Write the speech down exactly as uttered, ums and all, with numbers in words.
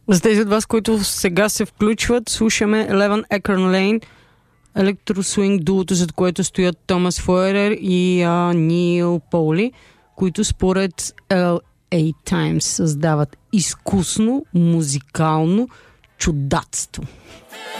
За тези от вас, които сега се включват, слушаме Eleven Acorn Lane, електросуинг дуото, зад което стоят Томас Фойерер и а, Нил Поули, които според Ел Ей Times създават изкусно музикално чудатство.